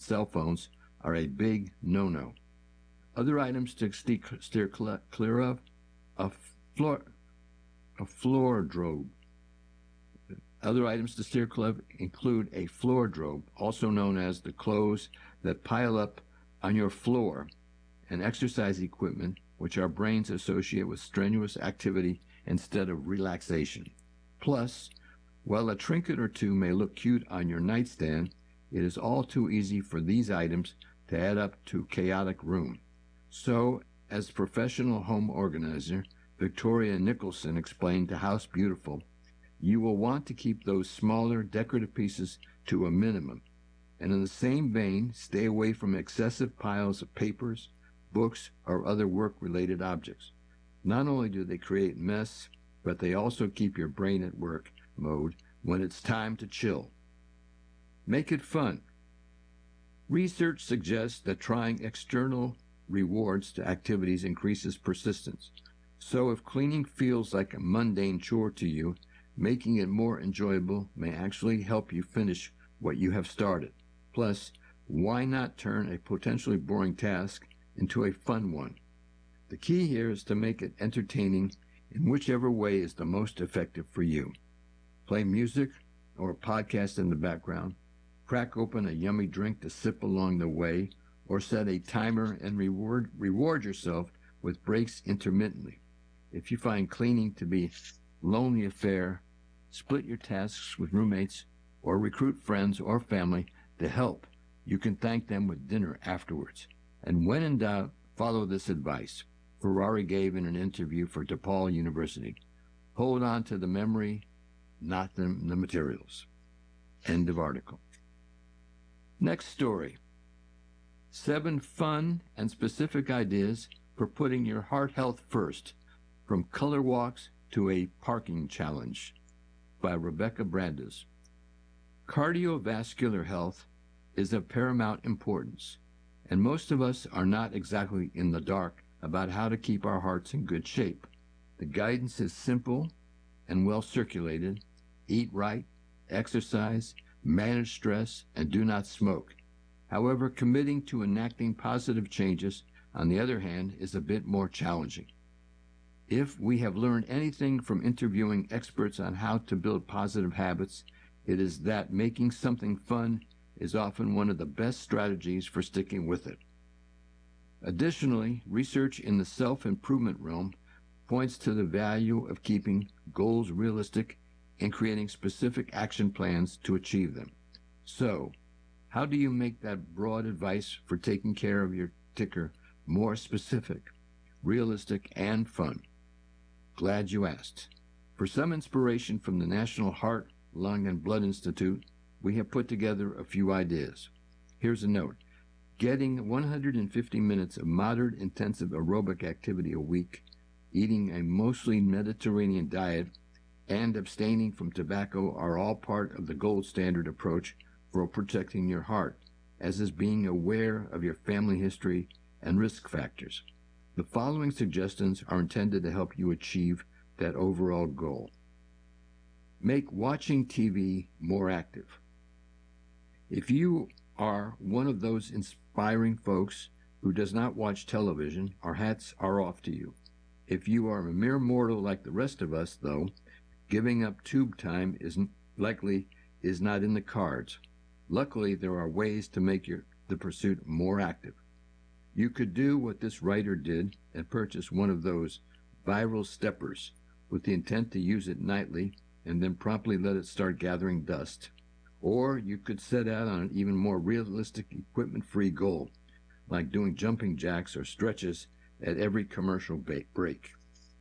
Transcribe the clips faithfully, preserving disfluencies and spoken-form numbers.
cell phones are a big no-no. Other items to steer clear of, a floor, a floordrobe. Other items to steer clear of include a floordrobe, also known as the clothes that pile up on your floor, and exercise equipment, which our brains associate with strenuous activity instead of relaxation. Plus, while a trinket or two may look cute on your nightstand, it is all too easy for these items to add up to chaotic room. So, as professional home organizer, Victoria Nicholson explained to House Beautiful, you will want to keep those smaller decorative pieces to a minimum. And in the same vein, stay away from excessive piles of papers, books, or other work-related objects. Not only do they create mess, but they also keep your brain at work mode when it's time to chill. Make it fun. Research suggests that trying external rewards to activities increases persistence. So if cleaning feels like a mundane chore to you, making it more enjoyable may actually help you finish what you have started. Plus, why not turn a potentially boring task into a fun one? The key here is to make it entertaining in whichever way is the most effective for you. Play music or a podcast in the background, crack open a yummy drink to sip along the way, or set a timer and reward reward yourself with breaks intermittently. If you find cleaning to be a lonely affair, split your tasks with roommates or recruit friends or family to help. You can thank them with dinner afterwards. And when in doubt, follow this advice Ferrari gave in an interview for DePaul University. Hold on to the memory, not the, the materials. End of article. Next story. Seven fun and specific ideas for putting your heart health first, from color walks to a parking challenge, by Rebecca Brandes. Cardiovascular health is of paramount importance, and most of us are not exactly in the dark about how to keep our hearts in good shape. The guidance is simple and well circulated. Eat right, exercise, manage stress, and do not smoke. However, committing to enacting positive changes, on the other hand, is a bit more challenging. If we have learned anything from interviewing experts on how to build positive habits, it is that making something fun is often one of the best strategies for sticking with it. Additionally, research in the self-improvement realm points to the value of keeping goals realistic and creating specific action plans to achieve them. So, how do you make that broad advice for taking care of your ticker more specific, realistic, and fun? Glad you asked. For some inspiration from the National Heart, Lung, and Blood Institute, we have put together a few ideas. Here's a note. Getting one hundred fifty minutes of moderate intensive aerobic activity a week, eating a mostly Mediterranean diet, and abstaining from tobacco are all part of the gold standard approach for protecting your heart, as is being aware of your family history and risk factors. The following suggestions are intended to help you achieve that overall goal. Make watching T V more active. If you are one of those inspiring folks who does not watch television, our hats are off to you. If you are a mere mortal like the rest of us, though, giving up tube time is likely is not in the cards. Luckily, there are ways to make your, the pursuit more active. You could do what this writer did and purchase one of those viral steppers with the intent to use it nightly and then promptly let it start gathering dust. Or you could set out on an even more realistic equipment-free goal, like doing jumping jacks or stretches at every commercial break.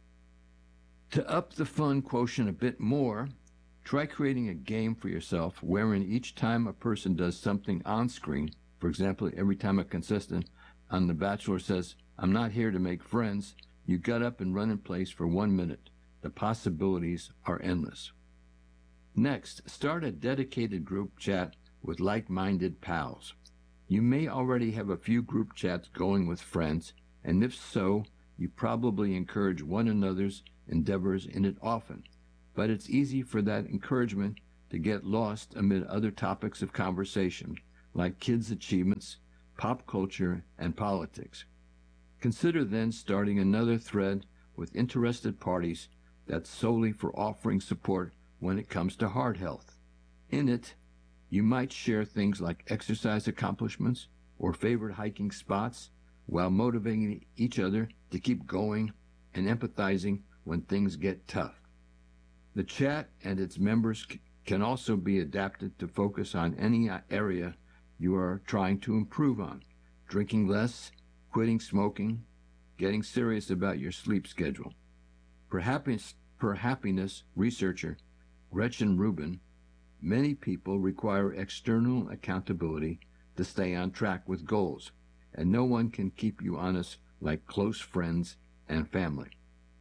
To up the fun quotient a bit more, try creating a game for yourself wherein each time a person does something on screen, for example, every time a contestant on The Bachelor says, "I'm not here to make friends," you get up and run in place for one minute. The possibilities are endless. Next, start a dedicated group chat with like-minded pals. You may already have a few group chats going with friends, and if so, you probably encourage one another's endeavors in it often. But it's easy for that encouragement to get lost amid other topics of conversation, like kids' achievements, pop culture, and politics. Consider then starting another thread with interested parties that's solely for offering support when it comes to heart health. In it, you might share things like exercise accomplishments or favorite hiking spots while motivating each other to keep going and empathizing when things get tough. The chat and its members can also be adapted to focus on any area you are trying to improve on: drinking less, quitting smoking, getting serious about your sleep schedule. For happiness, for happiness researcher Gretchen Rubin, many people require external accountability to stay on track with goals, and no one can keep you honest like close friends and family.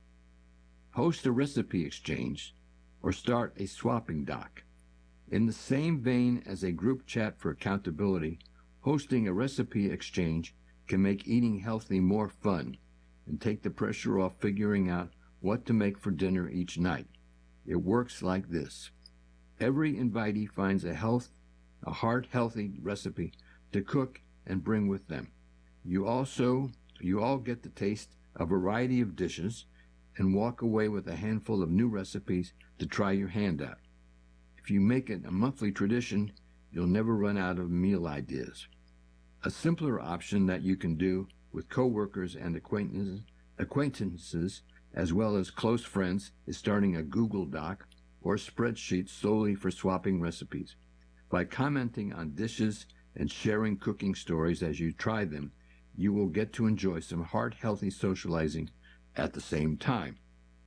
Host a recipe exchange or start a swapping doc. In the same vein as a group chat for accountability, hosting a recipe exchange can make eating healthy more fun and take the pressure off figuring out what to make for dinner each night. It works like this. Every invitee finds a health, a heart-healthy recipe to cook and bring with them. You also, you all get to taste a variety of dishes and walk away with a handful of new recipes to try your hand at. If you make it a monthly tradition, you'll never run out of meal ideas. A simpler option that you can do with coworkers and acquaintances, acquaintances as well as close friends is starting a Google Doc or spreadsheet solely for swapping recipes. By commenting on dishes and sharing cooking stories as you try them, you will get to enjoy some heart-healthy socializing at the same time.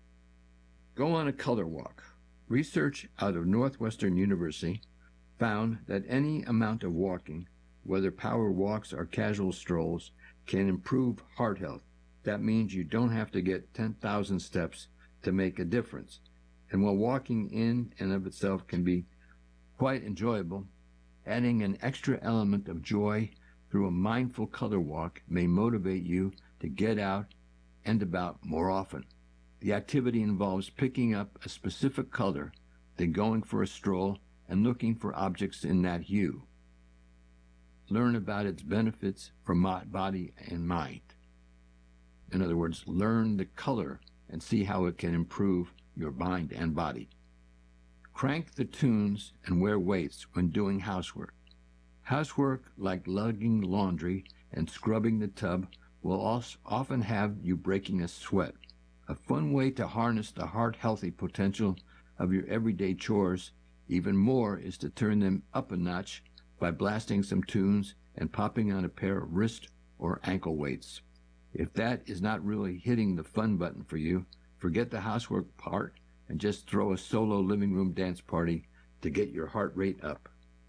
Go on a color walk. Research out of Northwestern University found that any amount of walking, whether power walks or casual strolls, can improve heart health. That means you don't have to get ten thousand steps to make a difference. And while walking in and of itself can be quite enjoyable, adding an extra element of joy through a mindful color walk may motivate you to get out and about more often. The activity involves picking up a specific color, then going for a stroll and looking for objects in that hue. Learn about its benefits for body and mind. In other words, learn the color and see how it can improve your mind and body. Crank the tunes and wear weights when doing housework. Housework like lugging laundry and scrubbing the tub will also often have you breaking a sweat. A fun way to harness the heart-healthy potential of your everyday chores even more is to turn them up a notch by blasting some tunes and popping on a pair of wrist or ankle weights. If that is not really hitting the fun button for you, forget the housework part and just throw a solo living room dance party to get your heart rate up.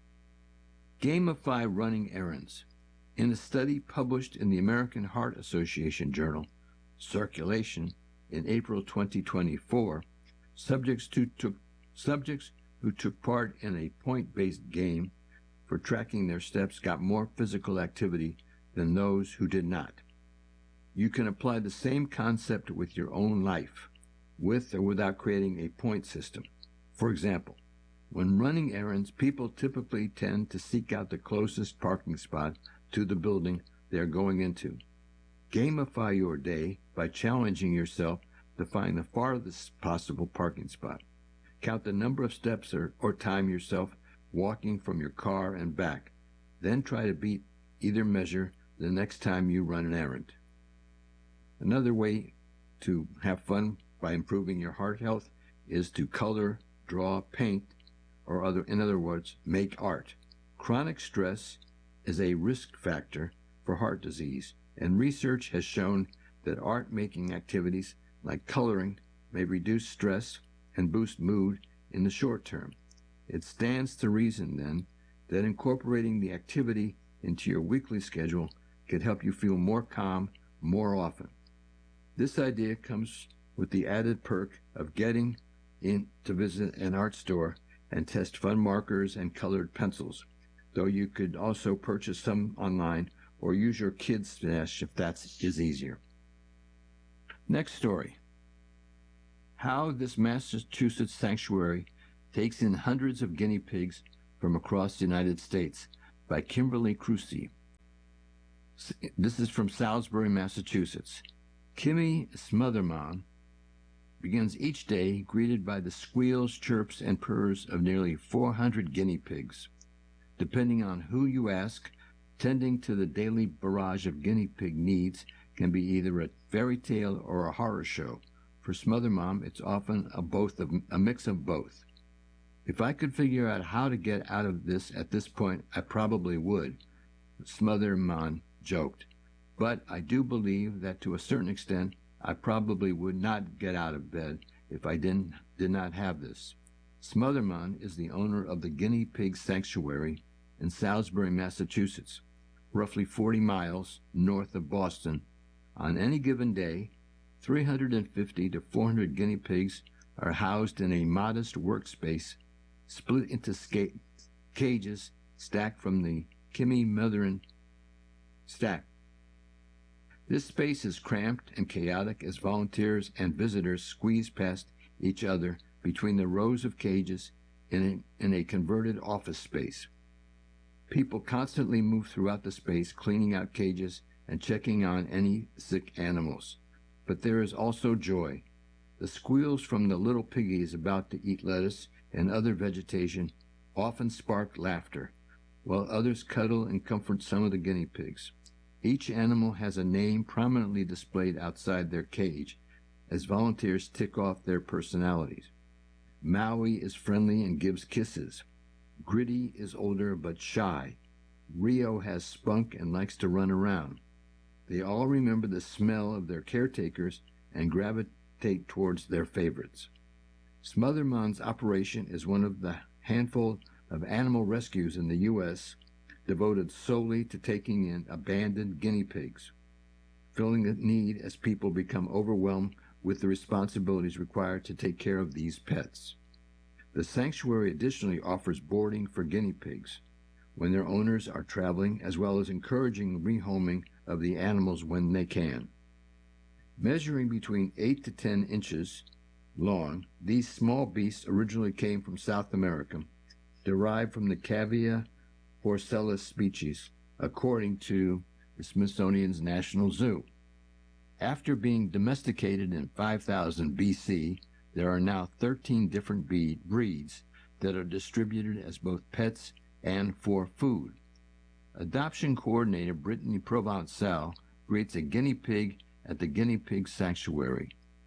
Gamify running errands. In a study published in the American Heart Association journal, Circulation, in April twenty twenty-four, subjects who took, subjects who took part in a point-based game for tracking their steps got more physical activity than those who did not. You can apply the same concept with your own life, with or without creating a point system. For example, when running errands, people typically tend to seek out the closest parking spot to the building they are going into. Gamify your day by challenging yourself to find the farthest possible parking spot. Count the number of steps or, or time yourself walking from your car and back. Then try to beat either measure the next time you run an errand. Another way to have fun by improving your heart health is to color, draw, paint, or other, in other words, make art. Chronic stress is a risk factor for heart disease, and research has shown that art-making activities like coloring may reduce stress and boost mood in the short term. It stands to reason, then, that incorporating the activity into your weekly schedule could help you feel more calm more often. This idea comes with the added perk of getting in to visit an art store and test fun markers and colored pencils, though you could also purchase some online or use your kids' stash if that is easier. Next story. How this Massachusetts sanctuary takes in hundreds of guinea pigs from across the United States by Kimberly Crucy. This is from Salisbury, Massachusetts. Kimmy Smotherman begins each day greeted by the squeals, chirps, and purrs of nearly four hundred guinea pigs. Depending on who you ask, tending to the daily barrage of guinea pig needs can be either a fairy tale or a horror show. For Smothermom, it's often a both of, a mix of both. If I could figure out how to get out of this at this point, I probably would, Smothermon joked. But I do believe that to a certain extent, I probably would not get out of bed if I didn't did not have this. Smothermon is the owner of the Guinea Pig Sanctuary in Salisbury, Massachusetts, roughly forty miles north of Boston. On any given day, three hundred fifty to four hundred guinea pigs are housed in a modest workspace split into sca- cages stacked from the Kimmy Motherin stack. This space is cramped and chaotic as volunteers and visitors squeeze past each other between the rows of cages in a, in a converted office space. People constantly move throughout the space, cleaning out cages and checking on any sick animals. But there is also joy. The squeals from the little piggies about to eat lettuce and other vegetation often spark laughter, while others cuddle and comfort some of the guinea pigs. Each animal has a name prominently displayed outside their cage as volunteers tick off their personalities. Maui is friendly and gives kisses. Gritty is older but shy. Rio has spunk and likes to run around. They all remember the smell of their caretakers and gravitate towards their favorites. Smothermon's operation is one of the handful of animal rescues in the U S devoted solely to taking in abandoned guinea pigs, filling a need as people become overwhelmed with the responsibilities required to take care of these pets. The sanctuary additionally offers boarding for guinea pigs when their owners are traveling, as well as encouraging rehoming of the animals when they can. Measuring between eight to ten inches long, these small beasts originally came from South America, derived from the Cavia porcellus species, according to the Smithsonian's National Zoo. After being domesticated in five thousand B C, there are now thirteen different breeds that are distributed as both pets and for food. Adoption coordinator Brittany Provençal creates a guinea pig at the Guinea Pig Sanctuary.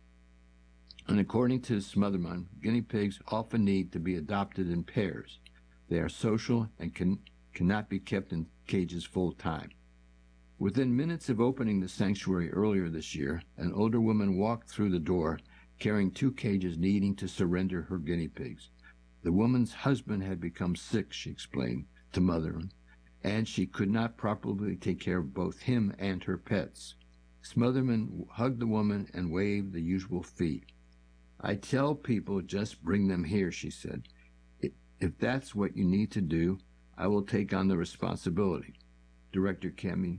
And according to Smothermon, guinea pigs often need to be adopted in pairs. They are social and can, cannot be kept in cages full time. Within minutes of opening the sanctuary earlier this year, an older woman walked through the door carrying two cages needing to surrender her guinea pigs. The woman's husband had become sick, she explained to Smothermon, and she could not properly take care of both him and her pets. Smothermon hugged the woman and waived the usual fee. I tell people just bring them here, she said. If that's what you need to do, I will take on the responsibility. Director Kimmy.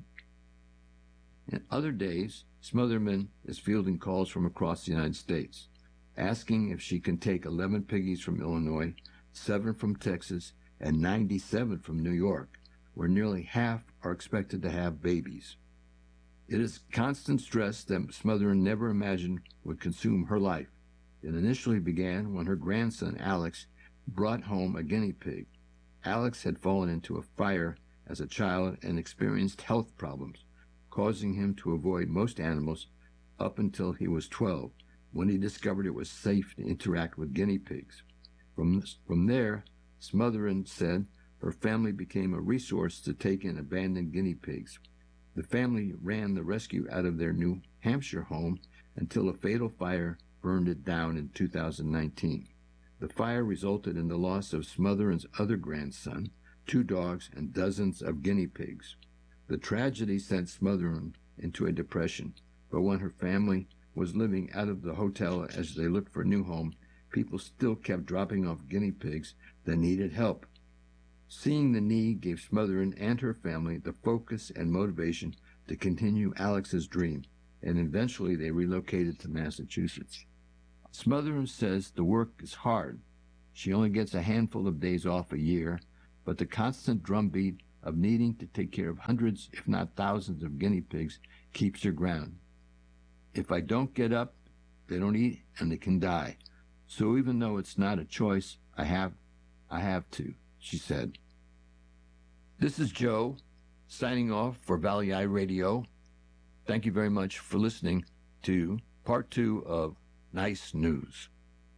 In other days, Smothermon is fielding calls from across the United States, asking if she can take eleven piggies from Illinois, seven from Texas, and ninety-seven from New York, where nearly half are expected to have babies. It is constant stress that Smothermon never imagined would consume her life. It initially began when her grandson, Alex, brought home a guinea pig. Alex had fallen into a fire as a child and experienced health problems, causing him to avoid most animals up until he was twelve, when he discovered it was safe to interact with guinea pigs. From, from there, Smothermon said her family became a resource to take in abandoned guinea pigs. The family ran the rescue out of their New Hampshire home until a fatal fire burned it down in two thousand nineteen. The fire resulted in the loss of Smothermon's other grandson, two dogs, and dozens of guinea pigs. The tragedy sent Smothermon into a depression, but when her family was living out of the hotel as they looked for a new home, people still kept dropping off guinea pigs that needed help. Seeing the need gave Smothermon and her family the focus and motivation to continue Alex's dream, and eventually they relocated to Massachusetts. Smothermon says the work is hard. She only gets a handful of days off a year, but the constant drumbeat of needing to take care of hundreds, if not thousands, of guinea pigs keeps her ground. If I don't get up, they don't eat and they can die. So even though it's not a choice, I have, I have to, she said. This is Joe, signing off for Valley Eye Radio. Thank you very much for listening to part two of Nice News.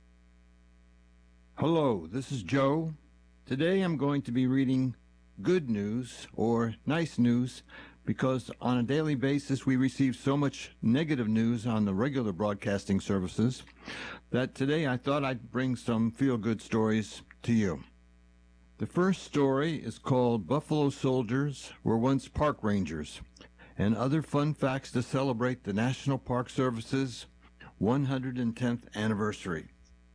Hello, this is Joe. Today I'm going to be reading good news or nice news because on a daily basis we receive so much negative news on the regular broadcasting services that today I thought I'd bring some feel-good stories to you. The first story is called Buffalo Soldiers Were Once Park Rangers, and other fun facts to celebrate the National Park Service's one hundred tenth anniversary.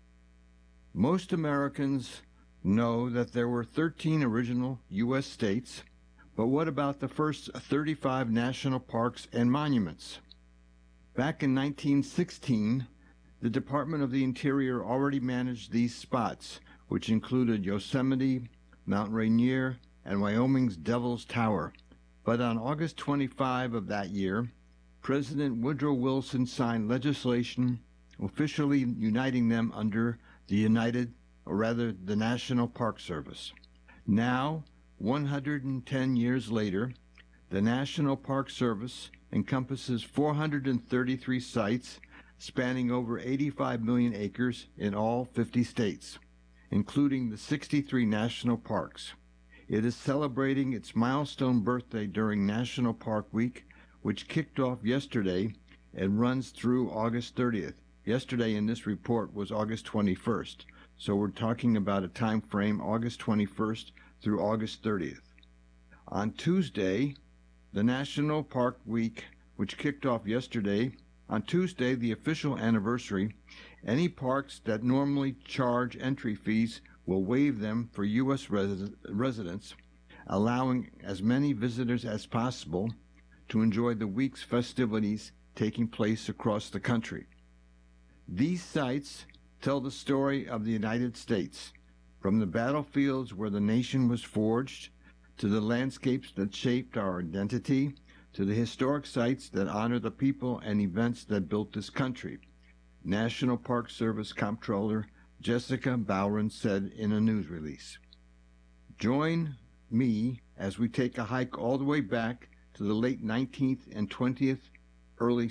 Most Americans know that there were thirteen original U S states, but what about the first thirty-five national parks and monuments? Back in nineteen sixteen, the Department of the Interior already managed these spots, which included Yosemite, Mount Rainier, and Wyoming's Devil's Tower. But on August twenty-fifth of that year, President Woodrow Wilson signed legislation officially uniting them under the United, or rather the National Park Service. Now, one hundred ten years later, the National Park Service encompasses four hundred thirty-three sites spanning over eighty-five million acres in all fifty states, including the sixty-three national parks. It is celebrating its milestone birthday during National Park Week, which kicked off yesterday and runs through August thirtieth. Yesterday in this report was August twenty-first, so we're talking about a time frame August twenty-first through August thirtieth. On Tuesday, the National Park Week, which kicked off yesterday, on Tuesday, the official anniversary, any parks that normally charge entry fees will waive them for U S res- residents, allowing as many visitors as possible to enjoy the week's festivities taking place across the country. These sites tell the story of the United States, from the battlefields where the nation was forged, to the landscapes that shaped our identity, to the historic sites that honor the people and events that built this country, National Park Service Comptroller Jessica Bowron said in a news release. Join me as we take a hike all the way back to the late nineteenth and twentieth, early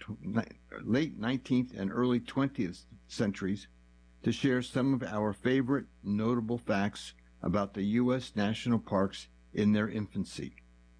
late nineteenth and early twentieth centuries to share some of our favorite notable facts about the U S national parks in their infancy.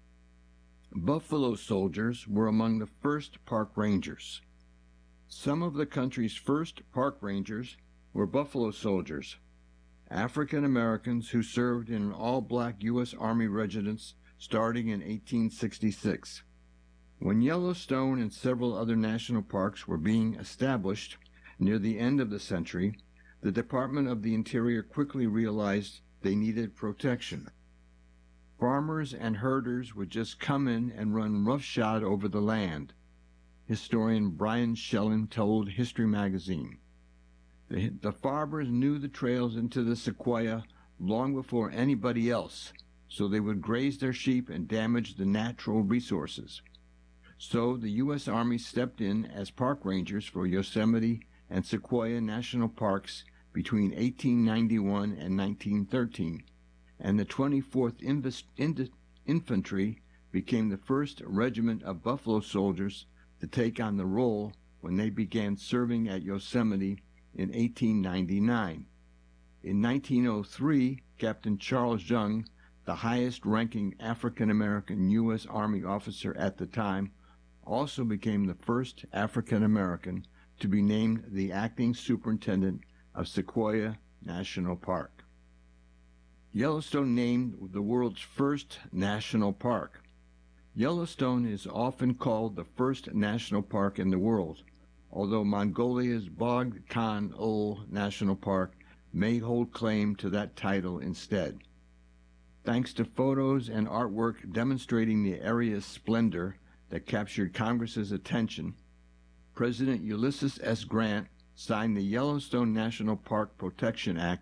Buffalo Soldiers were among the first park rangers. Some of the country's first park rangers were Buffalo Soldiers, African Americans who served in all-black U S Army regiments starting in eighteen sixty-six. When Yellowstone and several other national parks were being established near the end of the century, the Department of the Interior quickly realized they needed protection. Farmers and herders would just come in and run roughshod over the land, historian Brian Shellen told History Magazine. The, the farmers knew the trails into the Sequoia long before anybody else, so they would graze their sheep and damage the natural resources. So the U S Army stepped in as park rangers for Yosemite and Sequoia National Parks between eighteen ninety-one and nineteen thirteen, and the twenty-fourth Inv- Ind- Infantry became the first regiment of Buffalo Soldiers to take on the role when they began serving at Yosemite in eighteen ninety-nine. In nineteen oh three, Captain Charles Young, the highest-ranking African-American U S Army officer at the time, also became the first African-American to be named the acting superintendent of Sequoia National Park. Yellowstone named the world's first national park. Yellowstone is often called the first national park in the world, although Mongolia's Bog Khan-Ol National Park may hold claim to that title instead. Thanks to photos and artwork demonstrating the area's splendor that captured Congress's attention, President Ulysses S. Grant signed the Yellowstone National Park Protection Act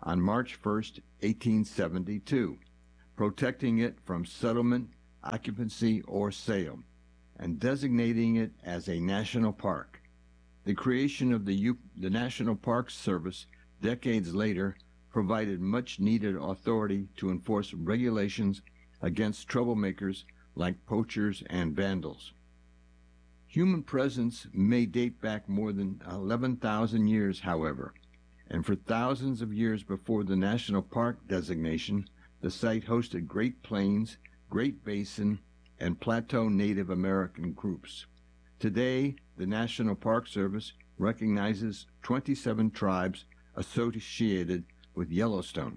on March first, eighteen seventy-two, protecting it from settlement, occupancy, or sale, and designating it as a national park. The creation of the, U- the National Park Service decades later provided much-needed authority to enforce regulations against troublemakers like poachers and vandals. Human presence may date back more than eleven thousand years, however, and for thousands of years before the national park designation, the site hosted Great Plains, Great Basin, and Plateau Native American groups. Today, the National Park Service recognizes twenty-seven tribes associated with Yellowstone.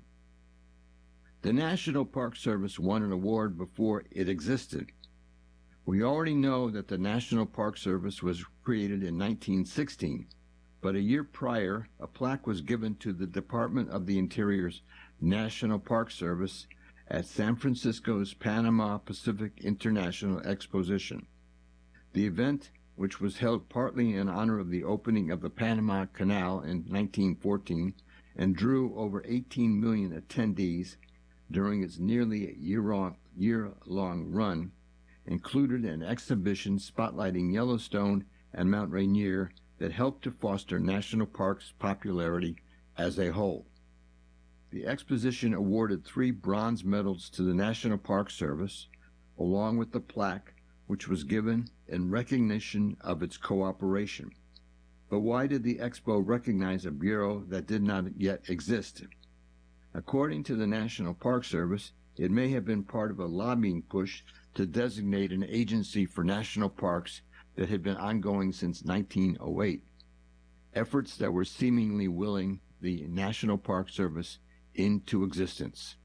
The National Park Service won an award before it existed. We already know that the National Park Service was created in nineteen sixteen, but a year prior, a plaque was given to the Department of the Interior's National Park Service at San Francisco's Panama Pacific International Exposition. The event, which was held partly in honor of the opening of the Panama Canal in nineteen fourteen and drew over eighteen million attendees during its nearly year-long, year-long run, included an exhibition spotlighting Yellowstone and Mount Rainier that helped to foster national parks' popularity as a whole. The exposition awarded three bronze medals to the National Park Service, along with the plaque, which was given in recognition of its cooperation. But why did the expo recognize a bureau that did not yet exist? According to the National Park Service, it may have been part of a lobbying push to designate an agency for national parks that had been ongoing since nineteen oh eight, efforts that were seemingly willing the National Park Service into existence.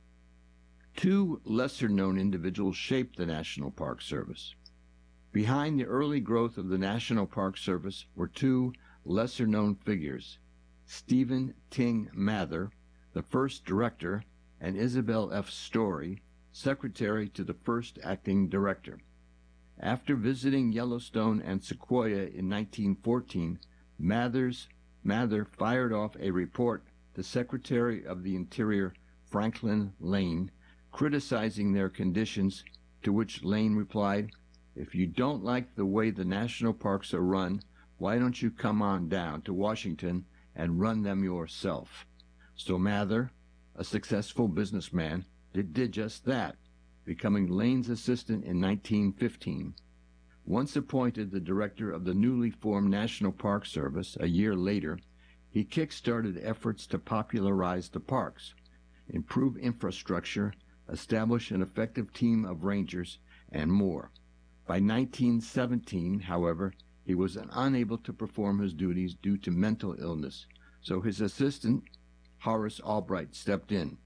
Two lesser-known individuals shaped the National Park Service. Behind the early growth of the National Park Service were two lesser-known figures, Stephen Ting Mather, the first director, and Isabel F. Story, secretary to the first acting director. After visiting Yellowstone and Sequoia in nineteen fourteen, Mathers, Mather fired off a report to Secretary of the Interior Franklin Lane, criticizing their conditions, to which Lane replied, "If you don't like the way the national parks are run, why don't you come on down to Washington and run them yourself?" So Mather, a successful businessman, did, did just that, becoming Lane's assistant in nineteen fifteen. Once appointed the director of the newly formed National Park Service a year later, he kick-started efforts to popularize the parks, improve infrastructure, establish an effective team of rangers, and more. By nineteen seventeen, however, he was unable to perform his duties due to mental illness, so his assistant, Horace Albright, stepped in.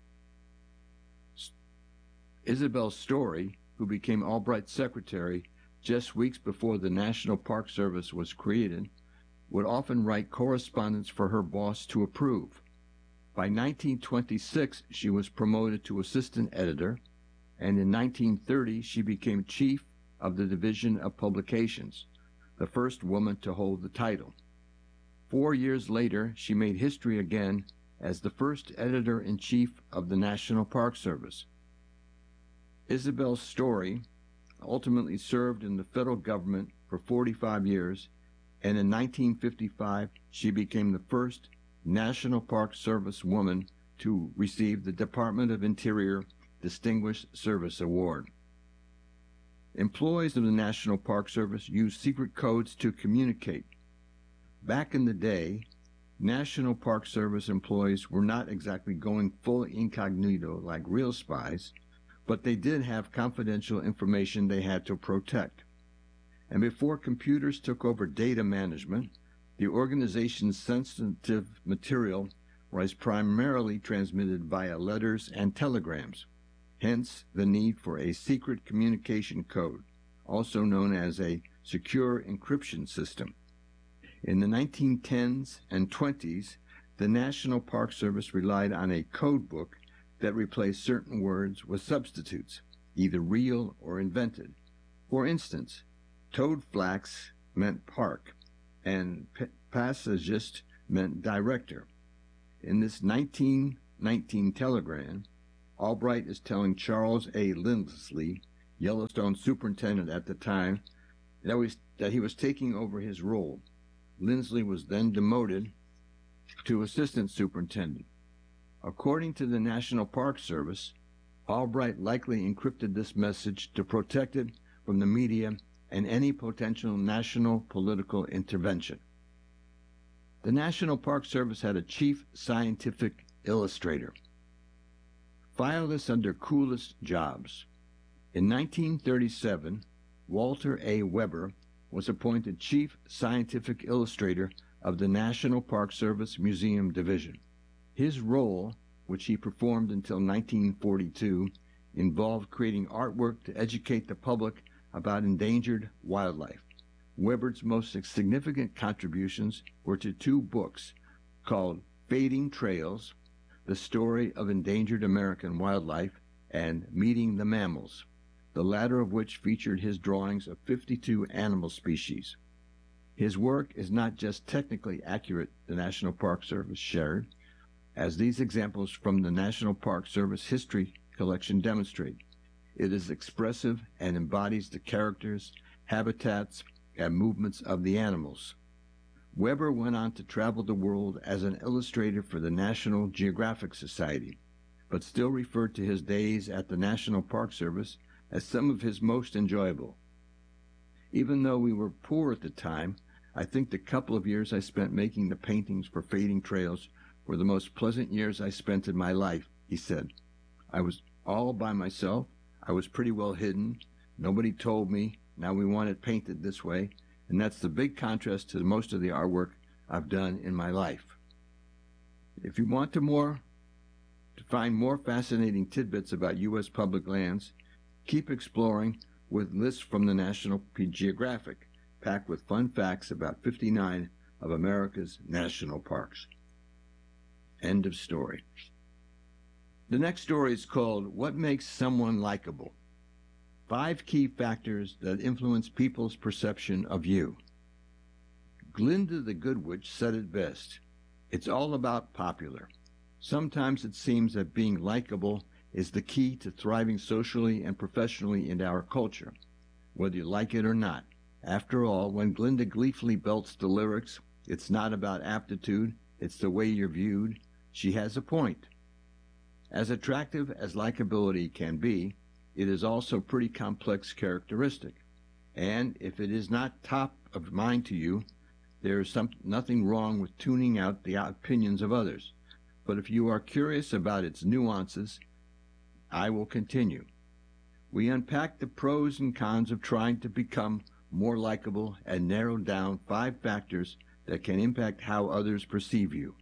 Isabel Story, who became Albright's secretary just weeks before the National Park Service was created, would often write correspondence for her boss to approve. By nineteen twenty-six, she was promoted to assistant editor, and in nineteen thirty she became chief of the Division of Publications, the first woman to hold the title. Four years later, she made history again as the first editor-in-chief of the National Park Service. Isabel Story ultimately served in the federal government for forty-five years, and in nineteen fifty-five she became the first National Park Service woman to receive the Department of Interior Distinguished Service Award. Employees of the National Park Service use secret codes to communicate. Back in the day, National Park Service employees were not exactly going full incognito like real spies, but they did have confidential information they had to protect. And before computers took over data management, the organization's sensitive material was primarily transmitted via letters and telegrams, hence the need for a secret communication code, also known as a secure encryption system. In the nineteen tens and twenties, the National Park Service relied on a code book that replaced certain words with substitutes, either real or invented. For instance, toadflax meant park, and passagist meant director. In this nineteen nineteen telegram, Albright is telling Charles A. Lindsley, Yellowstone superintendent at the time, that, was, that he was taking over his role. Lindsley was then demoted to assistant superintendent. According to the National Park Service, Albright likely encrypted this message to protect it from the media and any potential national political intervention. The National Park Service had a chief scientific illustrator. File this under coolest jobs. In nineteen thirty-seven, Walter A. Weber was appointed chief scientific illustrator of the National Park Service Museum Division. His role, which he performed until nineteen forty-two, involved creating artwork to educate the public about endangered wildlife. Weber's most significant contributions were to two books called Fading Trails, The Story of Endangered American Wildlife, and Meeting the Mammals, the latter of which featured his drawings of fifty-two animal species. His work is not just technically accurate, the National Park Service shared, as these examples from the National Park Service history collection demonstrate. It is expressive and embodies the characters, habitats, and movements of the animals. Weber went on to travel the world as an illustrator for the National Geographic Society, but still referred to his days at the National Park Service as some of his most enjoyable. Even though we were poor at the time, I think the couple of years I spent making the paintings for Fading Trails were the most pleasant years I spent in my life, he said. I was all by myself. I was pretty well hidden. Nobody told me, now we want it painted this way, and that's the big contrast to most of the artwork I've done in my life. If you want to more, to find more fascinating tidbits about U S public lands, keep exploring with lists from the National Geographic, packed with fun facts about fifty-nine of America's national parks. End of story. The next story is called What Makes Someone Likable? Five Key Factors That Influence People's Perception of You. Glinda the Good Witch said it best. It's all about popular. Sometimes it seems that being likable is the key to thriving socially and professionally in our culture, whether you like it or not. After all, when Glinda gleefully belts the lyrics, it's not about aptitude, it's the way you're viewed, she has a point. As attractive as likability can be, it is also a pretty complex characteristic. And if it is not top of mind to you, there is some, nothing wrong with tuning out the opinions of others. But if you are curious about its nuances, I will continue. We unpack the pros and cons of trying to become more likable and narrowed down five factors that can impact how others perceive you.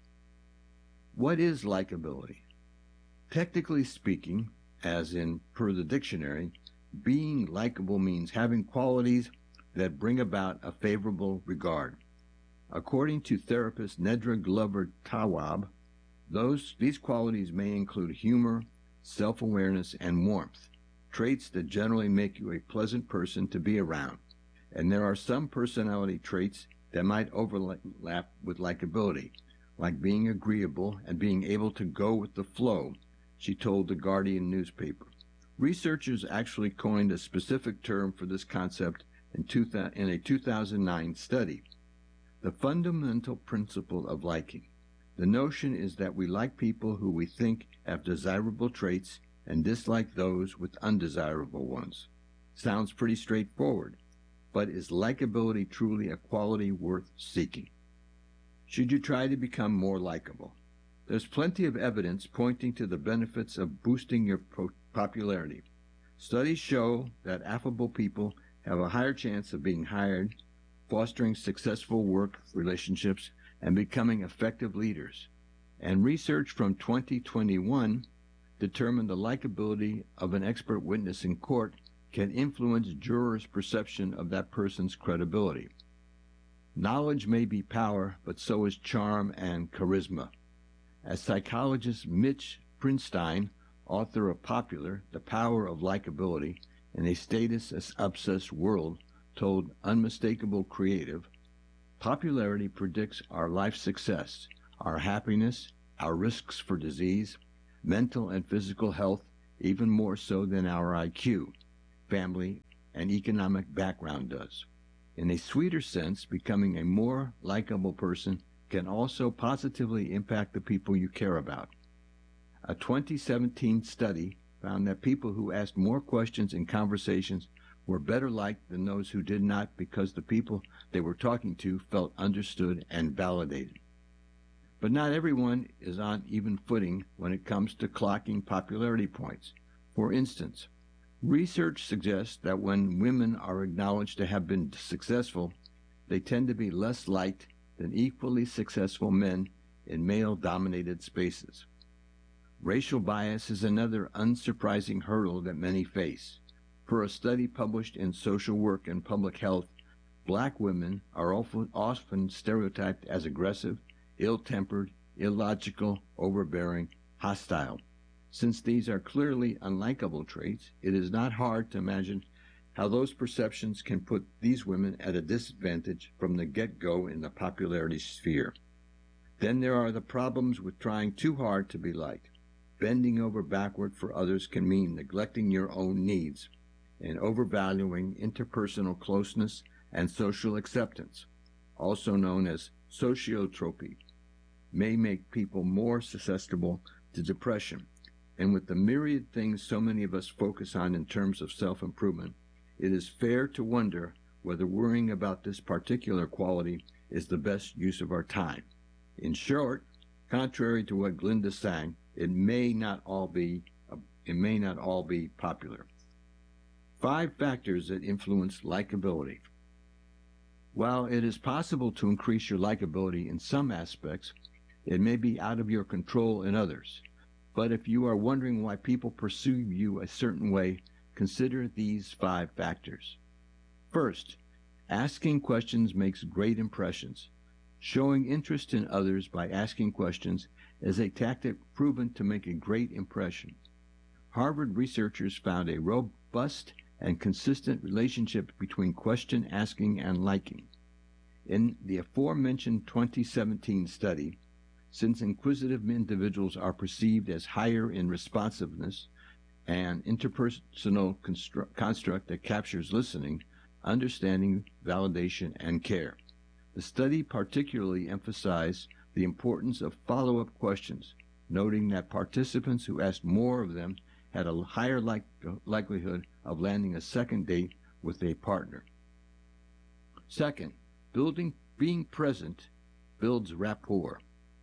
What is likability? Technically speaking, as in per the dictionary, being likable means having qualities that bring about a favorable regard. According to therapist Nedra Glover Tawwab, those these qualities may include humor, self-awareness, and warmth, traits that generally make you a pleasant person to be around. And there are some personality traits that might overlap with likability, like being agreeable and being able to go with the flow, she told the Guardian newspaper. Researchers actually coined a specific term for this concept in, two, in a two thousand nine study. The fundamental principle of liking. The notion is that we like people who we think have desirable traits and dislike those with undesirable ones. Sounds pretty straightforward, but is likability truly a quality worth seeking? Should you try to become more likable? There's plenty of evidence pointing to the benefits of boosting your popularity. Studies show that affable people have a higher chance of being hired, fostering successful work relationships, and becoming effective leaders. And research from twenty twenty-one determined the likability of an expert witness in court can influence jurors' perception of that person's credibility. Knowledge may be power, but so is charm and charisma. As psychologist Mitch Prinstein, author of Popular, The Power of Likability in a Status-Obsessed World, told Unmistakable Creative, popularity predicts our life success, our happiness, our risks for disease, mental and physical health, even more so than our I Q, family, and economic background does. In a sweeter sense, becoming a more likable person can also positively impact the people you care about. A twenty seventeen study found that people who asked more questions in conversations were better liked than those who did not, because the people they were talking to felt understood and validated. But not everyone is on even footing when it comes to clocking popularity points. For instance, research suggests that when women are acknowledged to have been successful, they tend to be less liked than equally successful men in male-dominated spaces. Racial bias is another unsurprising hurdle that many face. Per a study published in Social Work and Public Health, black women are often, often stereotyped as aggressive, ill-tempered, illogical, overbearing, hostile. Since these are clearly unlikable traits, it is not hard to imagine how those perceptions can put these women at a disadvantage from the get-go in the popularity sphere. Then there are the problems with trying too hard to be liked. Bending over backward for others can mean neglecting your own needs and overvaluing interpersonal closeness and social acceptance, also known as sociotropy, may make people more susceptible to depression. And with the myriad things so many of us focus on in terms of self-improvement, it is fair to wonder whether worrying about this particular quality is the best use of our time. In short, contrary to what Glinda sang, it may not all be it may not all be popular. Five factors that influence likability. While it is possible to increase your likability in some aspects, it may be out of your control in others. But if you are wondering why people perceive you a certain way, consider these five factors. First, asking questions makes great impressions. Showing interest in others by asking questions is a tactic proven to make a great impression. Harvard researchers found a robust and consistent relationship between question asking and liking. In the aforementioned twenty seventeen study, since inquisitive individuals are perceived as higher in responsiveness, an interpersonal constru- construct that captures listening, understanding, validation, and care. The study particularly emphasized the importance of follow-up questions, noting that participants who asked more of them had a higher like- likelihood of landing a second date with a partner. Second, building, being present builds rapport.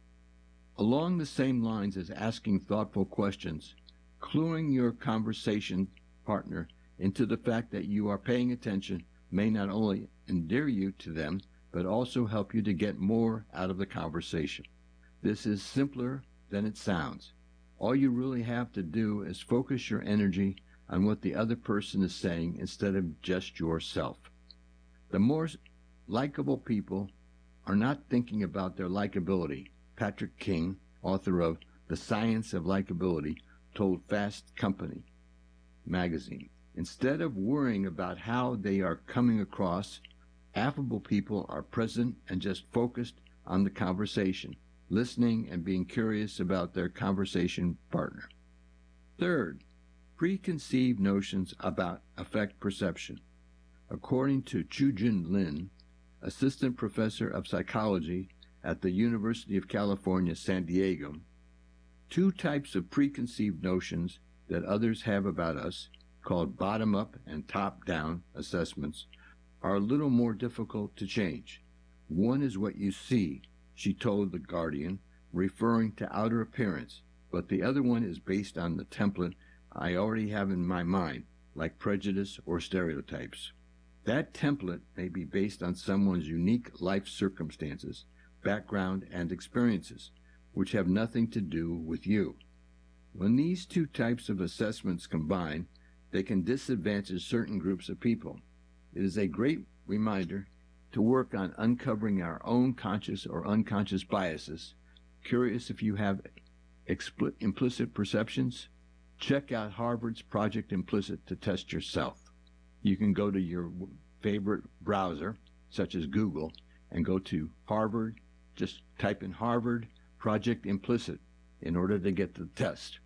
Along the same lines as asking thoughtful questions, cluing your conversation partner into the fact that you are paying attention may not only endear you to them, but also help you to get more out of the conversation. This is simpler than it sounds. All you really have to do is focus your energy on what the other person is saying instead of just yourself. The more likable people are not thinking about their likability. Patrick King, author of The Science of Likability, told Fast Company magazine. Instead of worrying about how they are coming across, affable people are present and just focused on the conversation, listening and being curious about their conversation partner. Third, preconceived notions about affect perception. According to Chu-Jin Lin, assistant professor of psychology at the University of California, San Diego, two types of preconceived notions that others have about us, called bottom-up and top-down assessments, are a little more difficult to change. One is what you see, she told The Guardian, referring to outer appearance, but the other one is based on the template I already have in my mind, like prejudice or stereotypes. That template may be based on someone's unique life circumstances, background, and experiences, which have nothing to do with you. When these two types of assessments combine, they can disadvantage certain groups of people. It is a great reminder to work on uncovering our own conscious or unconscious biases. Curious if you have expl- implicit perceptions? Check out Harvard's Project Implicit to test yourself. You can go to your favorite browser, such as Google, and go to Harvard. Just type in Harvard Project Implicit in order to get the test.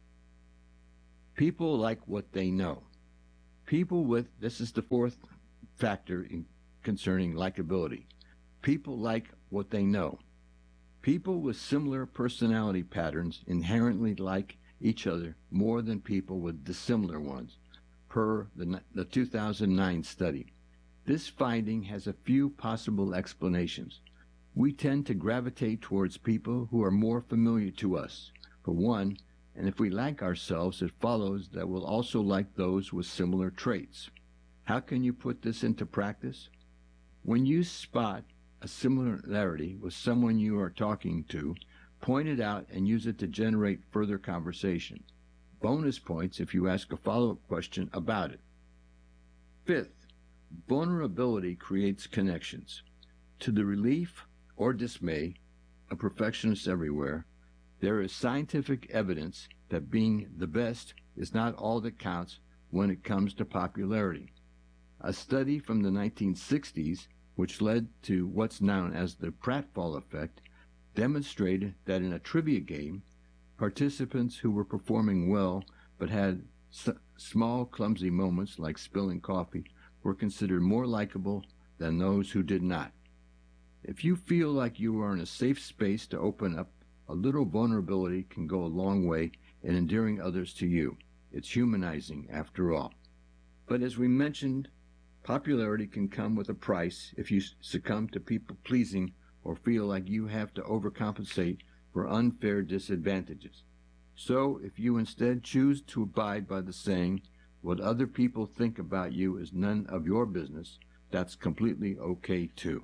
People like what they know. People with, this is the fourth factor in concerning likability. People like what they know. People with similar personality patterns inherently like each other more than people with dissimilar ones, per the, the two thousand nine study. This finding has a few possible explanations. We tend to gravitate towards people who are more familiar to us, for one, and if we like ourselves, it follows that we'll also like those with similar traits. How can you put this into practice? When you spot a similarity with someone you are talking to, point it out and use it to generate further conversation. Bonus points if you ask a follow-up question about it. Fifth, vulnerability creates connections. To the relief or dismay of perfectionists everywhere, there is scientific evidence that being the best is not all that counts when it comes to popularity. A study from the nineteen sixties, which led to what's known as the pratfall effect, demonstrated that in a trivia game, participants who were performing well but had s- small clumsy moments like spilling coffee were considered more likable than those who did not. If you feel like you are in a safe space to open up, a little vulnerability can go a long way in endearing others to you. It's humanizing after all. But as we mentioned, popularity can come with a price if you succumb to people-pleasing or feel like you have to overcompensate for unfair disadvantages. So if you instead choose to abide by the saying, what other people think about you is none of your business, that's completely okay too.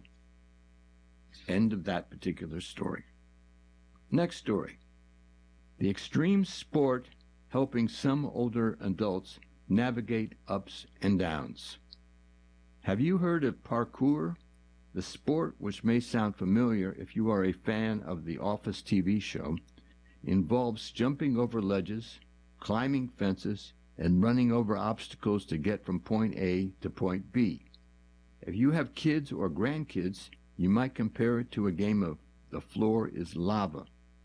End of that particular story. Next story. The extreme sport helping some older adults navigate ups and downs. Have you heard of parkour? The sport, which may sound familiar if you are a fan of the Office T V show, involves jumping over ledges, climbing fences, and running over obstacles to get from point A to point B. If you have kids or grandkids, you might compare it to a game of The Floor is Lava.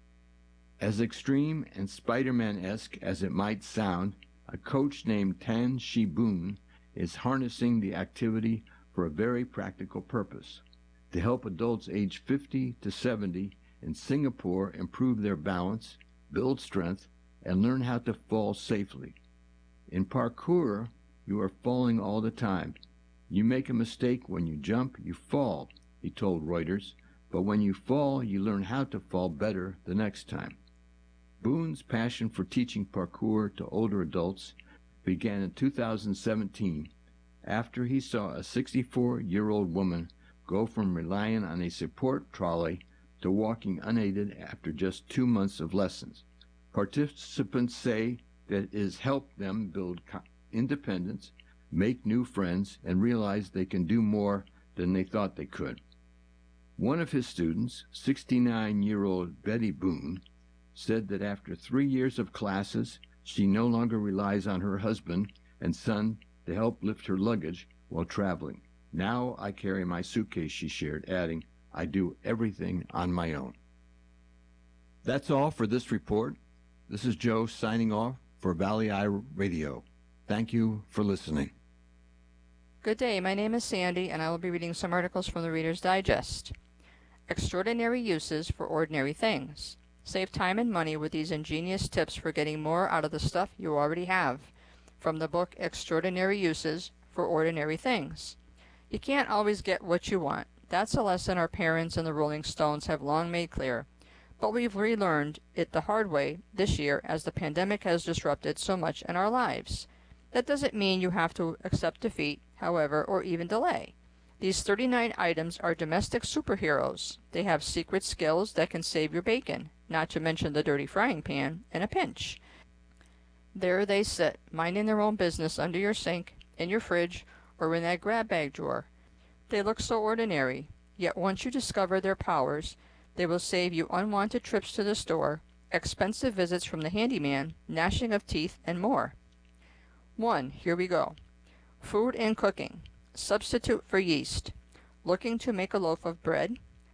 As extreme and Spider-Man-esque as it might sound, a coach named Tan Shi-boon is harnessing the activity for a very practical purpose, to help adults aged fifty to seventy in Singapore improve their balance, build strength, and learn how to fall safely. In parkour, you are falling all the time. You make a mistake when you jump, you fall, he told Reuters, but when you fall, you learn how to fall better the next time. Boon's passion for teaching parkour to older adults began in two thousand seventeen after he saw a sixty-four-year-old woman go from relying on a support trolley to walking unaided after just two months of lessons. Participants say that it has helped them build independence, make new friends, and realize they can do more than they thought they could. One of his students, sixty-nine-year-old Betty Boon, said that after three years of classes, she no longer relies on her husband and son to help lift her luggage while traveling. Now I carry my suitcase, she shared, adding, I do everything on my own. That's all for this report. This is Joe signing off for Valley Eye Radio. Thank you for listening. Good day, my name is Sandy, and I will be reading some articles from the Reader's Digest. Extraordinary Uses for Ordinary Things. Save time and money with these ingenious tips for getting more out of the stuff you already have. From the book Extraordinary Uses for Ordinary Things. You can't always get what you want. That's a lesson our parents and the Rolling Stones have long made clear. But we've relearned it the hard way this year as the pandemic has disrupted so much in our lives. That doesn't mean you have to accept defeat, however, or even delay. These thirty-nine items are domestic superheroes. They have secret skills that can save your bacon, not to mention the dirty frying pan, in a pinch. There they sit, minding their own business under your sink, in your fridge, or in that grab bag drawer. They look so ordinary, yet once you discover their powers, they will save you unwanted trips to the store, expensive visits from the handyman, gnashing of teeth, and more. One, here we go. Food and cooking. Substitute for yeast. Looking to make a loaf of bread?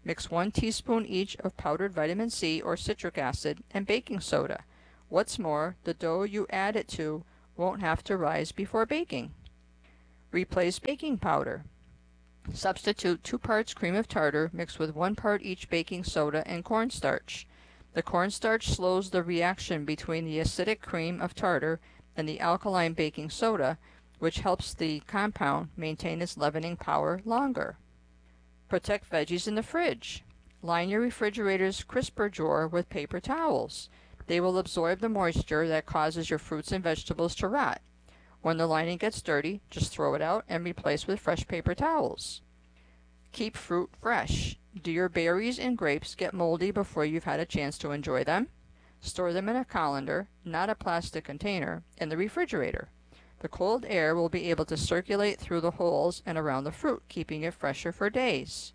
Mix one teaspoon each of powdered vitamin C or citric acid and baking soda. What's more, the dough you add it to won't have to rise before baking. Replace baking powder. Substitute two parts cream of tartar mixed with one part each baking soda and cornstarch. The cornstarch slows the reaction between the acidic cream of tartar and the alkaline baking soda, which helps the compound maintain its leavening power longer. Protect veggies in the fridge. Line your refrigerator's crisper drawer with paper towels. They will absorb the moisture that causes your fruits and vegetables to rot. When the lining gets dirty, just throw it out and replace with fresh paper towels. Keep fruit fresh. Do your berries and grapes get moldy before you've had a chance to enjoy them? Store them in a colander, not a plastic container, in the refrigerator. The cold air will be able to circulate through the holes and around the fruit, keeping it fresher for days.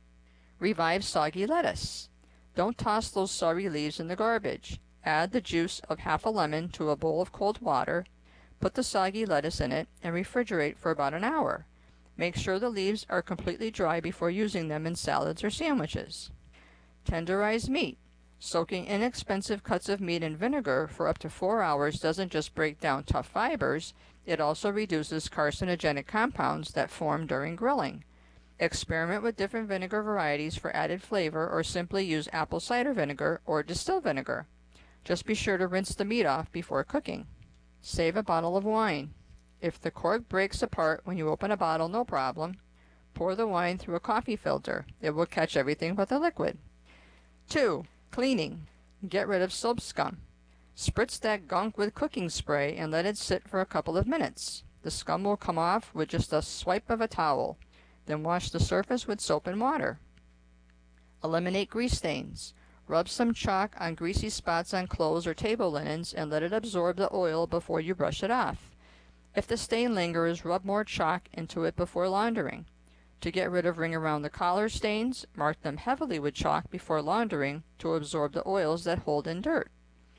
Revive soggy lettuce. Don't toss those sorry leaves in the garbage. Add the juice of half a lemon to a bowl of cold water, put the soggy lettuce in it, and refrigerate for about an hour. Make sure the leaves are completely dry before using them in salads or sandwiches. Tenderize meat. Soaking inexpensive cuts of meat in vinegar for up to four hours doesn't just break down tough fibers, it also reduces carcinogenic compounds that form during grilling. Experiment with different vinegar varieties for added flavor, or simply use apple cider vinegar or distilled vinegar. Just be sure to rinse the meat off before cooking. Save a bottle of wine. If the cork breaks apart when you open a bottle, no problem. Pour the wine through a coffee filter. It will catch everything but the liquid. two. Cleaning. Get rid of soap scum. Spritz that gunk with cooking spray and let it sit for a couple of minutes. The scum will come off with just a swipe of a towel. Then wash the surface with soap and water. Eliminate grease stains. Rub some chalk on greasy spots on clothes or table linens and let it absorb the oil before you brush it off. If the stain lingers, rub more chalk into it before laundering. To get rid of ring around the collar stains, mark them heavily with chalk before laundering to absorb the oils that hold in dirt.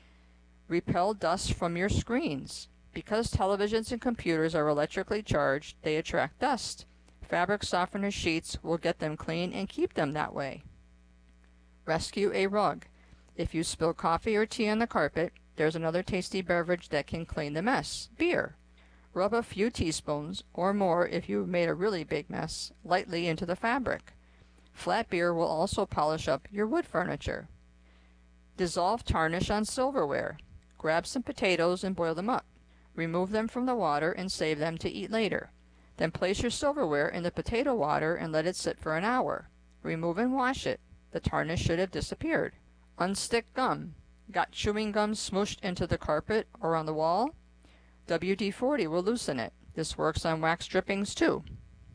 Repel dust from your screens. Because televisions and computers are electrically charged, they attract dust. Fabric softener sheets will get them clean and keep them that way. Rescue a rug. If you spill coffee or tea on the carpet, there's another tasty beverage that can clean the mess: beer. Rub a few teaspoons, or more if you've made a really big mess, lightly into the fabric. Flat beer will also polish up your wood furniture. Dissolve tarnish on silverware. Grab some potatoes and boil them up. Remove them from the water and save them to eat later. Then place your silverware in the potato water and let it sit for an hour. Remove and wash it. The tarnish should have disappeared. Unstick gum. Got chewing gum smooshed into the carpet or on the wall? W D forty will loosen it. This works on wax drippings too.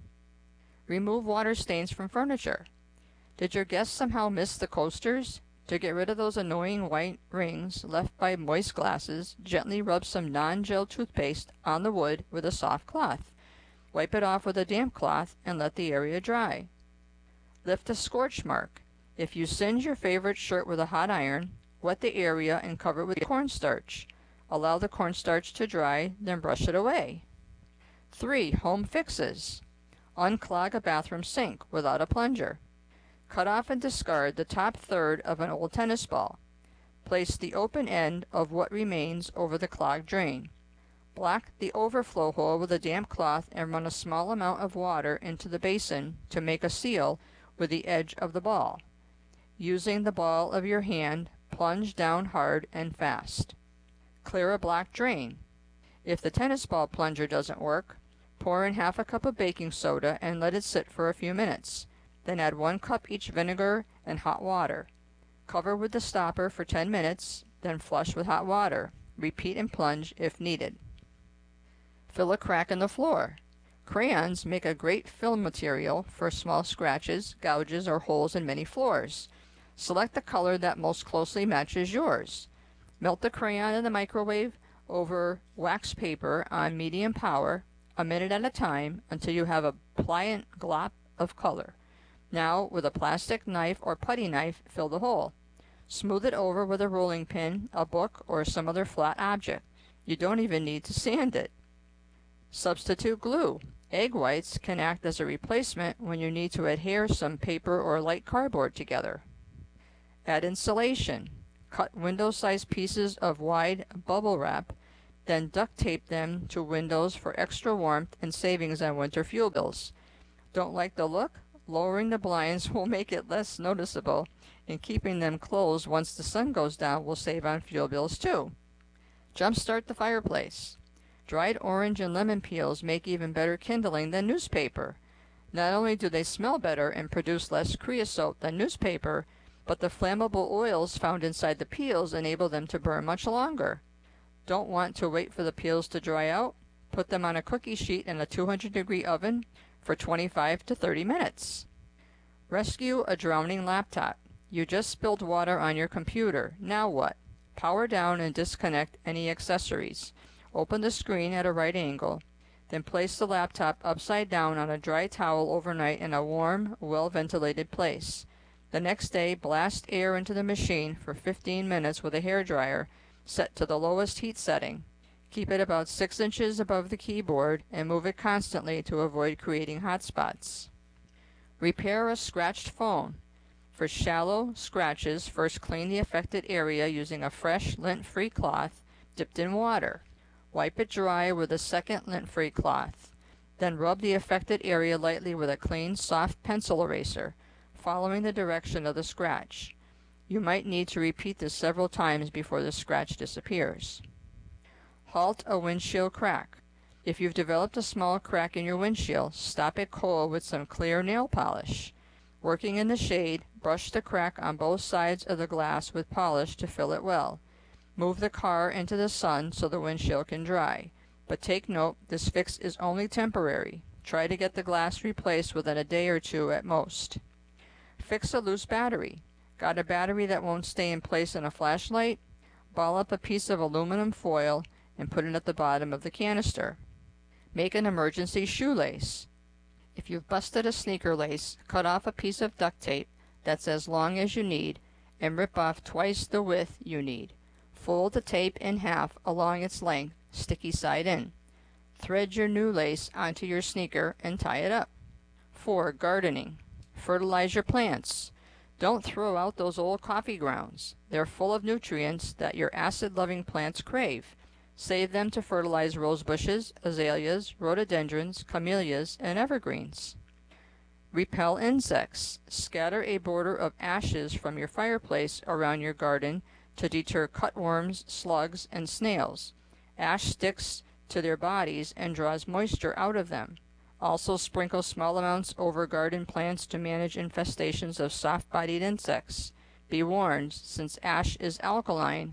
Remove water stains from furniture. Did your guests somehow miss the coasters? To get rid of those annoying white rings left by moist glasses, gently rub some non-gel toothpaste on the wood with a soft cloth. Wipe it off with a damp cloth and let the area dry. Lift a scorch mark. If you singe your favorite shirt with a hot iron, wet the area and cover it with cornstarch. Allow the cornstarch to dry, then brush it away. three. Home fixes. Unclog a bathroom sink without a plunger. Cut off and discard the top third of an old tennis ball. Place the open end of what remains over the clogged drain. Block the overflow hole with a damp cloth and run a small amount of water into the basin to make a seal with the edge of the ball. Using the ball of your hand, plunge down hard and fast. Clear a blocked drain. If the tennis ball plunger doesn't work, pour in half a cup of baking soda and let it sit for a few minutes. Then add one cup each vinegar and hot water. Cover with the stopper for ten minutes, then flush with hot water. Repeat and plunge if needed. Fill a crack in the floor. Crayons make a great fill material for small scratches, gouges, or holes in many floors. Select the color that most closely matches yours. Melt the crayon in the microwave over wax paper on medium power, a minute at a time, until you have a pliant glop of color. Now, with a plastic knife or putty knife, fill the hole. Smooth it over with a rolling pin, a book, or some other flat object. You don't even need to sand it. Substitute glue. Egg whites can act as a replacement when you need to adhere some paper or light cardboard together. Add insulation. Cut window-sized pieces of wide bubble wrap, then duct tape them to windows for extra warmth and savings on winter fuel bills. Don't like the look? Lowering the blinds will make it less noticeable, and keeping them closed once the sun goes down will save on fuel bills too. Jumpstart the fireplace. Dried orange and lemon peels make even better kindling than newspaper. Not only do they smell better and produce less creosote than newspaper, but the flammable oils found inside the peels enable them to burn much longer. Don't want to wait for the peels to dry out? Put them on a cookie sheet in a two hundred degree oven for twenty-five to thirty minutes. Rescue a drowning laptop. You just spilled water on your computer. Now what? Power down and disconnect any accessories. Open the screen at a right angle. Then place the laptop upside down on a dry towel overnight in a warm, well-ventilated place. The next day, blast air into the machine for fifteen minutes with a hairdryer set to the lowest heat setting. Keep it about six inches above the keyboard and move it constantly to avoid creating hot spots. Repair a scratched phone. For shallow scratches, first clean the affected area using a fresh lint-free cloth dipped in water. Wipe it dry with a second lint-free cloth. Then rub the affected area lightly with a clean, soft pencil eraser, following the direction of the scratch. You might need to repeat this several times before the scratch disappears. Halt a windshield crack. If you've developed a small crack in your windshield, stop it cold with some clear nail polish. Working in the shade, brush the crack on both sides of the glass with polish to fill it well. Move the car into the sun so the windshield can dry. But take note, this fix is only temporary. Try to get the glass replaced within a day or two at most. Fix a loose battery. Got a battery that won't stay in place in a flashlight? Ball up a piece of aluminum foil and put it at the bottom of the canister. Make an emergency shoelace. If you've busted a sneaker lace, cut off a piece of duct tape that's as long as you need and rip off twice the width you need. Fold the tape in half along its length, sticky side in. Thread your new lace onto your sneaker and tie it up. four. Gardening. Fertilize your plants. Don't throw out those old coffee grounds. They're full of nutrients that your acid-loving plants crave. Save them to fertilize rose bushes, azaleas, rhododendrons, camellias, and evergreens. Repel insects. Scatter a border of ashes from your fireplace around your garden to deter cutworms, slugs, and snails. Ash sticks to their bodies and draws moisture out of them. Also sprinkle small amounts over garden plants to manage infestations of soft-bodied insects. Be warned, since ash is alkaline,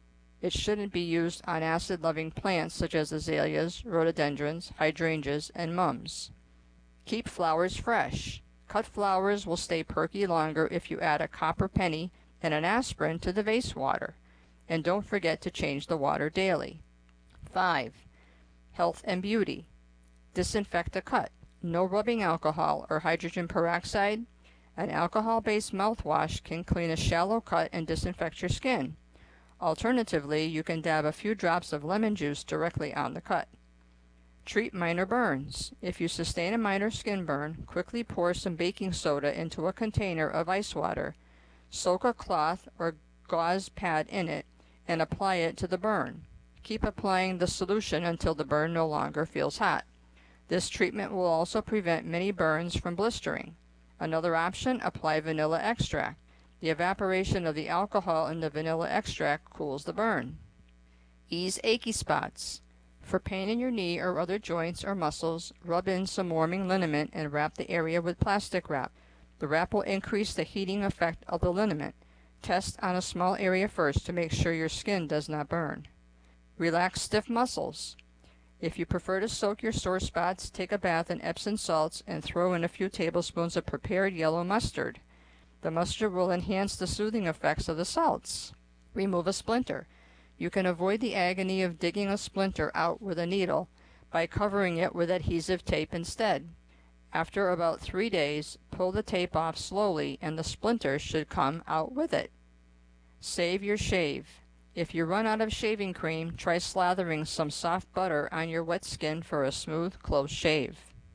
it shouldn't be used on acid-loving plants such as azaleas, rhododendrons, hydrangeas, and mums. Keep flowers fresh. Cut flowers will stay perky longer if you add a copper penny and an aspirin to the vase water. And don't forget to change the water daily. five. Health and beauty. Disinfect a cut. No rubbing alcohol or hydrogen peroxide. An alcohol-based mouthwash can clean a shallow cut and disinfect your skin. Alternatively, you can dab a few drops of lemon juice directly on the cut. Treat minor burns. If you sustain a minor skin burn, quickly pour some baking soda into a container of ice water. Soak a cloth or gauze pad in it and apply it to the burn. Keep applying the solution until the burn no longer feels hot. This treatment will also prevent many burns from blistering. Another option, apply vanilla extract. The evaporation of the alcohol in the vanilla extract cools the burn. Ease achy spots. For pain in your knee or other joints or muscles, rub in some warming liniment and wrap the area with plastic wrap. The wrap will increase the heating effect of the liniment. Test on a small area first to make sure your skin does not burn. Relax stiff muscles. If you prefer to soak your sore spots, take a bath in Epsom salts and throw in a few tablespoons of prepared yellow mustard. The mustard will enhance the soothing effects of the salts. Remove a splinter. You can avoid the agony of digging a splinter out with a needle by covering it with adhesive tape instead. After about three days, pull the tape off slowly and the splinter should come out with it. Save your shave. If you run out of shaving cream, try slathering some soft butter on your wet skin for a smooth, close shave.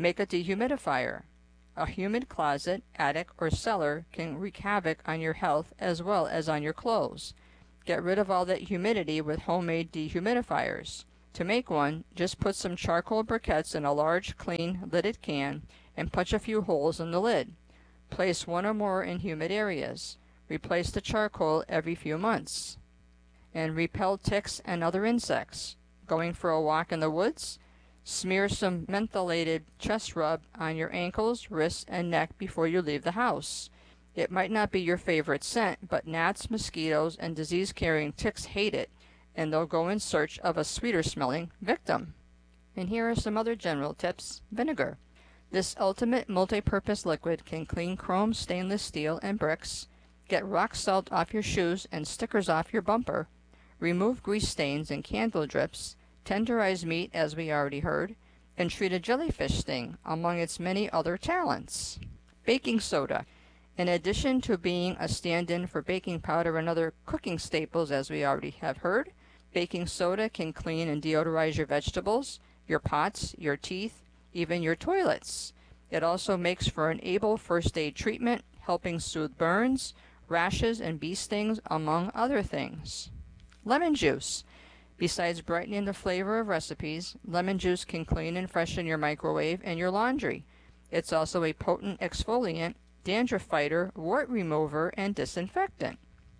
Make a dehumidifier. A humid closet, attic, or cellar can wreak havoc on your health as well as on your clothes. Get rid of all that humidity with homemade dehumidifiers. To make one, just put some charcoal briquettes in a large, clean, lidded can and punch a few holes in the lid. Place one or more in humid areas. Replace the charcoal every few months. And repel ticks and other insects. Going for a walk in the woods? Smear some mentholated chest rub on your ankles, wrists, and neck before you leave the house. It might not be your favorite scent, but gnats, mosquitoes, and disease-carrying ticks hate it, and they'll go in search of a sweeter-smelling victim. And here are some other general tips. Vinegar. This ultimate multi-purpose liquid can clean chrome, stainless steel, and bricks, get rock salt off your shoes and stickers off your bumper, remove grease stains and candle drips, tenderize meat, as we already heard, and treat a jellyfish sting, among its many other talents. Baking soda. In addition to being a stand-in for baking powder and other cooking staples, as we already have heard, baking soda can clean and deodorize your vegetables, your pots, your teeth, even your toilets. It also makes for an able first aid treatment, helping soothe burns, rashes, and bee stings, among other things. Lemon juice. Besides brightening the flavor of recipes, lemon juice can clean and freshen your microwave and your laundry. It's also a potent exfoliant, dandruff fighter, wart remover, and disinfectant.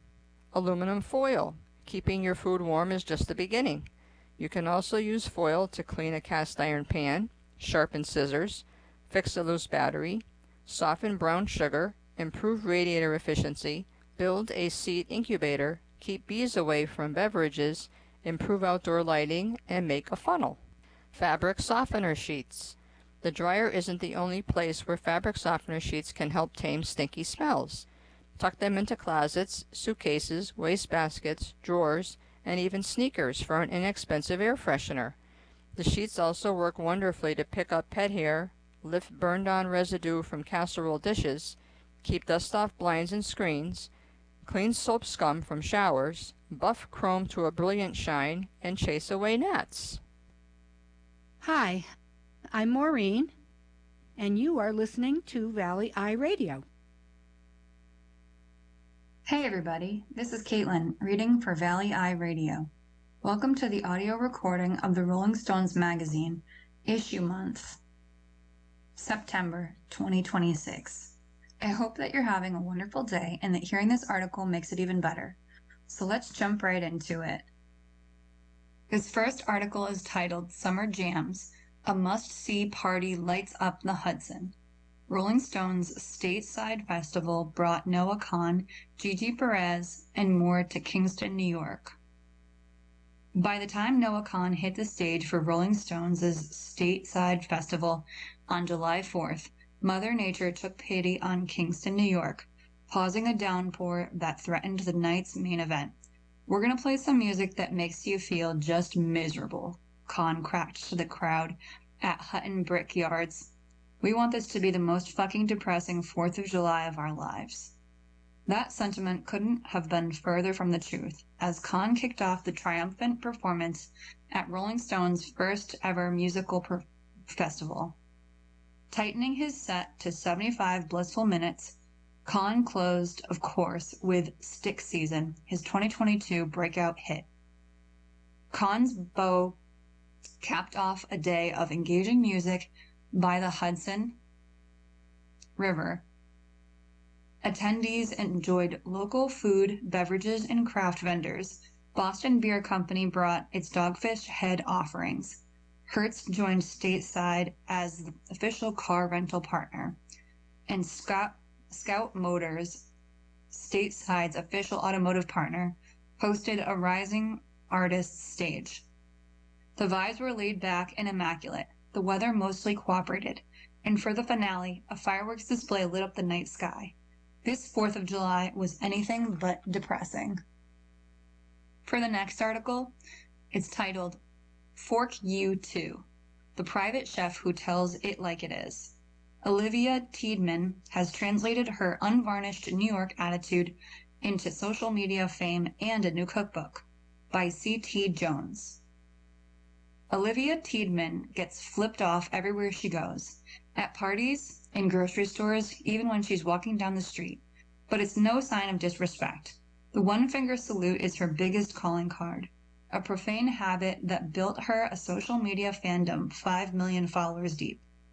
Aluminum foil. Keeping your food warm is just the beginning. You can also use foil to clean a cast iron pan, sharpen scissors, fix a loose battery, soften brown sugar, improve radiator efficiency, build a seed incubator, keep bees away from beverages, improve outdoor lighting, and make a funnel. Fabric softener sheets. The dryer isn't the only place where fabric softener sheets can help tame stinky smells. Tuck them into closets, suitcases, wastebaskets, drawers, and even sneakers for an inexpensive air freshener. The sheets also work wonderfully to pick up pet hair, lift burned-on residue from casserole dishes, keep dust off blinds and screens, clean soap scum from showers, buff chrome to a brilliant shine, and chase away gnats. Hi, I'm Maureen, and you are listening to Valley Eye Radio. Hey everybody, this is Caitlin, reading for Valley Eye Radio. Welcome to the audio recording of the Rolling Stones magazine, issue month, September twenty twenty-six. I hope that you're having a wonderful day and that hearing this article makes it even better. So let's jump right into it. This first article is titled Summer Jams, a must-see party lights up the Hudson. Rolling Stones' stateside festival brought Noah Kahan, Gigi Perez, and more to Kingston, New York. By the time Noah Kahan hit the stage for Rolling Stones' stateside festival on July fourth, Mother Nature took pity on Kingston, New York, pausing a downpour that threatened the night's main event. "We're gonna play some music that makes you feel just miserable," Kahan cracked to the crowd at Hutton Brick Yards. "We want this to be the most fucking depressing fourth of July of our lives." That sentiment couldn't have been further from the truth, as Kahan kicked off the triumphant performance at Rolling Stone's first ever musical per- festival. Tightening his set to seventy-five blissful minutes, Kahan closed, of course, with Stick Season, his twenty twenty-two breakout hit. Kahan's bow capped off a day of engaging music by the Hudson River. Attendees enjoyed local food, beverages, and craft vendors. Boston Beer Company brought its Dogfish Head offerings. Hertz joined stateside as the official car rental partner, and Scout, Scout Motors, stateside's official automotive partner, hosted a rising artists stage. The vibes were laid back and immaculate. The weather mostly cooperated, and for the finale, a fireworks display lit up the night sky. This fourth of July was anything but depressing. For the next article, it's titled Fork You Too, the private chef who tells it like it is. Olivia Tiedemann has translated her unvarnished New York attitude into social media fame and a new cookbook by C T Jones. Olivia Tiedemann gets flipped off everywhere she goes, at parties, in grocery stores, even when she's walking down the street. But it's no sign of disrespect. The one-finger salute is her biggest calling card, a profane habit that built her a social media fandom five million followers deep.